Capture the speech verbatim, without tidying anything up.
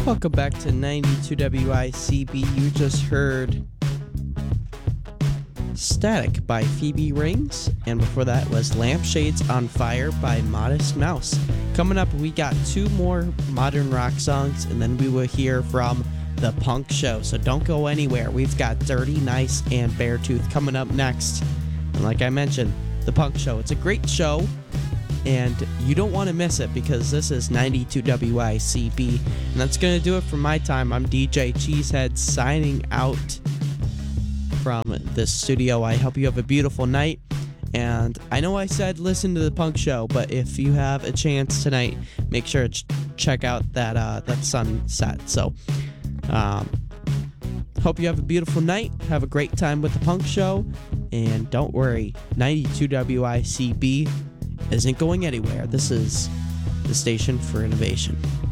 Welcome back to ninety-two W I C B. You just heard Static by Phoebe Rings, and before that was Lampshades on Fire by Modest Mouse. Coming up, we got two more modern rock songs, and then we will hear from The Punk Show, so don't go anywhere. We've got Dirty Nice and Beartooth coming up next. And like I mentioned, The Punk Show, it's a great show, and you don't want to miss it because this is ninety-two W I C B. And that's going to do it for my time. I'm D J Cheesehead signing out from the studio. I hope you have a beautiful night. And I know I said listen to The Punk Show, but if you have a chance tonight, make sure to ch- check out that uh, that sunset. So, um, hope you have a beautiful night. Have a great time with The Punk Show. And don't worry, ninety-two W I C B isn't going anywhere. This is the station for innovation.